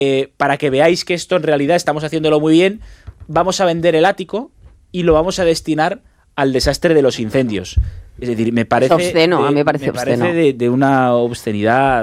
para que veáis que esto en realidad estamos haciéndolo muy bien, vamos a vender el ático y lo vamos a destinar al desastre de los incendios. Es decir, me parece obsceno, a mí me parece obsceno. de una obscenidad